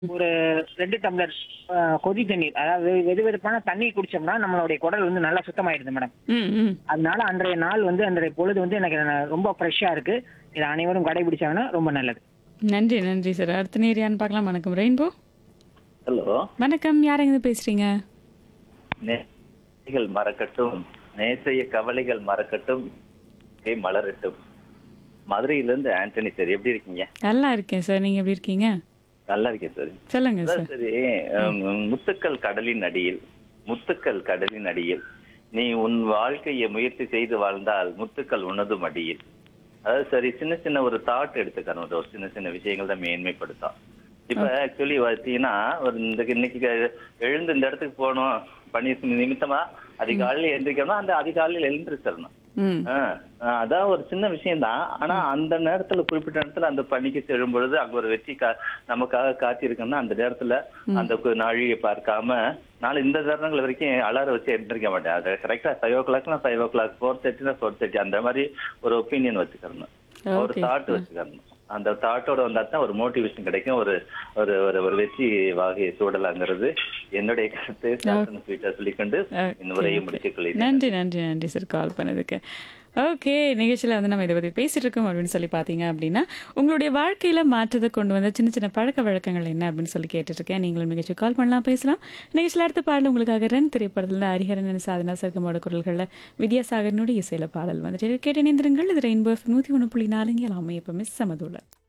ஒரு 2 டம்ளர் கொதி தண்ணீர், அதாவது வெதுவெதுப்பான தண்ணி குடிச்சோம்னா நம்மளுடைய குடல் வந்து நல்லா சுத்தமாயிடுது மேடம். ம், ம். அதனால அன்றைய நாள் வந்து அன்றைய பொழுது வந்து எனக்கு ரொம்ப ஃப்ரெஷ்ஷா இருக்கு. இத அனைவரும் கடைபிடிச்சாங்கன்னா ரொம்ப நல்லது. நன்றி, நன்றி சார். அடுத்த நேர் யாருன்னு பார்க்கலாம். வணக்கம் ரெயின்போ. ஹலோ. வணக்கம். யார் எங்க பேசுறீங்க? நேசைகள் மறக்கட்டும், நேசைய கவலைகள் மறக்கட்டும், மலரட்டும். மதுரையிலிருந்து ஆண்டனி சார், எப்படி இருக்கீங்க? நல்லா இருக்கேன் சார். நீங்க எப்படி இருக்கீங்க? நல்லா இருக்கேன் சார். சொல்லுங்க அதான் சார். சரி, முத்துக்கள் கடலின் அடியில், முத்துக்கள் கடலின் அடியில், நீ உன் வாழ்க்கையை முயற்சி செய்து வாழ்ந்தால் முத்துக்கள் உனதும் அடியில். அதாவது சரி, சின்ன சின்ன ஒரு தாட் எடுத்துக்கணும். ஒரு சின்ன சின்ன விஷயங்கள் தான் மேன்மைப்படுத்தும். இப்ப ஆக்சுவலி பார்த்தீங்கன்னா, ஒரு இன்னைக்கு எழுந்து இந்த இடத்துக்கு போகணும் பணி நிமித்தமா அதிகாலையில் எழுந்திரிக்கணும், அந்த அதிகாலையில் எழுந்திரிச்சிடணும். ம். அதான் ஒரு சின்ன விஷயம் தான். ஆனா அந்த நேரத்துல, குறிப்பிட்ட நேரத்துல அந்த பணிக்கு செல்லும் பொழுது அங்க ஒரு வெற்றி நமக்காக காத்திருக்கோம்னா, அந்த நேரத்துல அந்த நாழியை பார்க்காம, நாளை இந்த தருணங்கள் வரைக்கும் அலாரம் வச்சு எழுந்திருக்க மாட்டேன். அது கரெக்டா 5:00 5:00, 4:30 4:30 அந்த மாதிரி ஒரு ஒப்பீனியன் வச்சுக்கணும், ஒரு ஓகே. தாட் வச்சுக்கணும். அந்த தாட்டோட வந்தா தான் ஒரு மோட்டிவேஷன் கிடைக்கும், ஒரு ஒரு ஒரு வெற்றி வாகையை சூடலாங்கிறது என்னுடைய கருத்து. சொல்லிக்கொண்டு இந்த உரையை முடித்துக் கொள்கிறேன். நன்றி, நன்றி, நன்றி சார் கால் பண்ணதுக்கு. ஓகே, நிகழ்ச்சியில் வந்து நம்ம இதை பற்றி பேசிட்டு இருக்கோம் அப்படின்னு சொல்லி பார்த்தீங்க அப்படின்னா, உங்களுடைய வாழ்க்கையில் மாற்றத்தை கொண்டு வந்த சின்ன சின்ன பழக்க வழக்கங்கள் என்ன அப்படின்னு சொல்லி கேட்டுட்ருக்கேன். நீங்களும் நிகழ்ச்சி கால் பண்ணலாம், பேசலாம். நிகழ்ச்சியில் அடுத்த பாடல் உங்களுக்காக ரன் திரைப்படத்தில் ஹரிஹரன் சாதனா சர்க்கமோட குரல்களில் வித்யாசாகரனுடைய இசையில பாடல் வந்துட்டு கேட்டு இணைந்திருங்கள். இது ரெயின்போ 101.4 எல்லாமே எப்பவுமே சமதுள்ள.